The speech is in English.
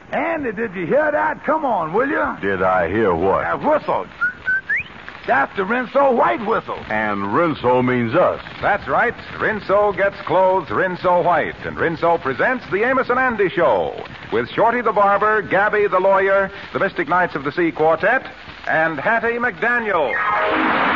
Andy, did you hear that? Come on, will you? Did I hear what? That whistle. That's the Rinso White whistle. And Rinso means us. That's right. Rinso gets clothes Rinso White. And Rinso presents the Amos and Andy Show with Shorty the Barber, Gabby the Lawyer, the Mystic Knights of the Sea Quartet, and Hattie McDaniel.